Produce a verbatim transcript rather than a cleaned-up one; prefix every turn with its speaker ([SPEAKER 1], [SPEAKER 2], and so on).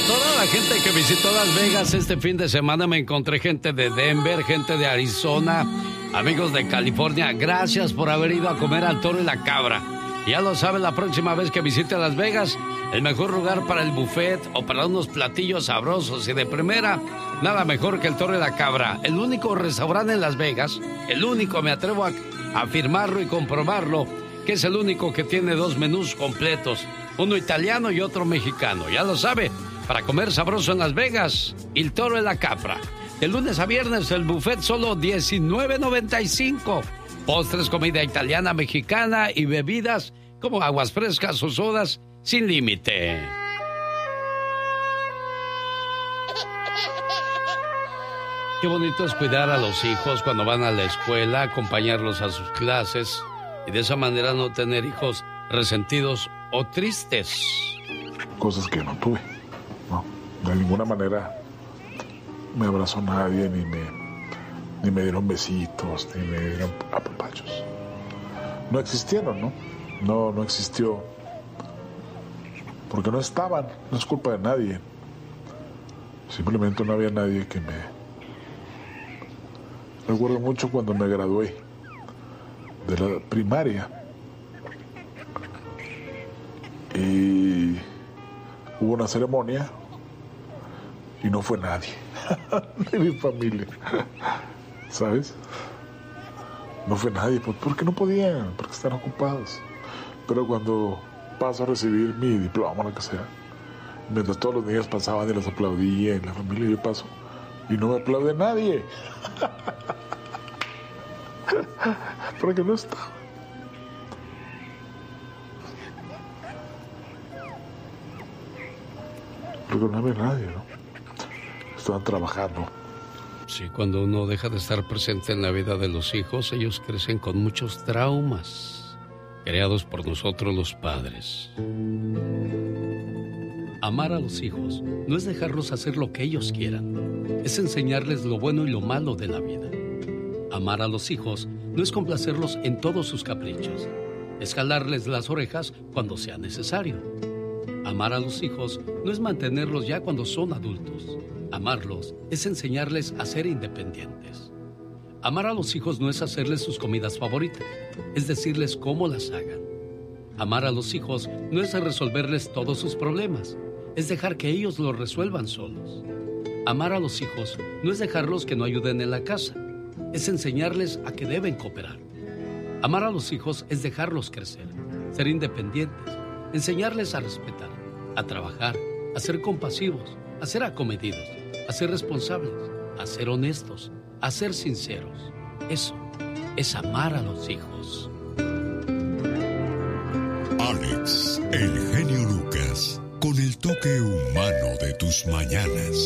[SPEAKER 1] toda la gente que visitó Las Vegas este fin de semana, me encontré gente de Denver, gente de Arizona, amigos de California. Gracias por haber ido a comer al Toro y la Cabra. Ya lo sabes, la próxima vez que visite Las Vegas, el mejor lugar para el buffet o para unos platillos sabrosos y de primera, nada mejor que el Toro y la Cabra. El único restaurante en Las Vegas, el único, me atrevo a afirmarlo y comprobarlo, que es el único que tiene dos menús completos, uno italiano y otro mexicano. Ya lo sabe, para comer sabroso en Las Vegas, el Toro y la Cabra. De lunes a viernes el buffet solo diecinueve noventa y cinco. Postres, comida italiana, mexicana y bebidas como aguas frescas o sodas sin límite. Qué bonito es cuidar a los hijos cuando van a la escuela, acompañarlos a sus clases y de esa manera no tener hijos resentidos o tristes.
[SPEAKER 2] Cosas que no tuve, no, de ninguna manera me abrazó nadie, ni me, ni me dieron besitos, ni me dieron apapachos. No existieron, ¿no? No, no existió. Porque no estaban, no es culpa de nadie. Simplemente no había nadie que me... Recuerdo mucho cuando me gradué de la primaria y hubo una ceremonia y no fue nadie de mi familia, ¿sabes? No fue nadie, porque no podían, porque están ocupados. Pero cuando paso a recibir mi diploma, lo que sea, mientras todos los niños pasaban y los aplaudían, la familia, yo paso y no me aplaude nadie. Porque no estaba. Porque no había nadie, ¿no? Estaban trabajando.
[SPEAKER 1] Sí, cuando uno deja de estar presente en la vida de los hijos, ellos crecen con muchos traumas creados por nosotros los padres. Amar a los hijos no es dejarlos hacer lo que ellos quieran, es enseñarles lo bueno y lo malo de la vida. Amar a los hijos no es complacerlos en todos sus caprichos, es jalarles las orejas cuando sea necesario. Amar a los hijos no es mantenerlos ya cuando son adultos. Amarlos es enseñarles a ser independientes. Amar a los hijos no es hacerles sus comidas favoritas, es decirles cómo las hagan. Amar a los hijos no es resolverles todos sus problemas, es dejar que ellos los resuelvan solos. Amar a los hijos no es dejarlos que no ayuden en la casa, es enseñarles a que deben cooperar. Amar a los hijos es dejarlos crecer, ser independientes, enseñarles a respetar, a trabajar, a ser compasivos, a ser acomedidos, a ser responsables, a ser honestos, a ser sinceros. Eso es amar a los hijos.
[SPEAKER 3] Alex, el genio Lucas, con el toque humano de tus mañanas.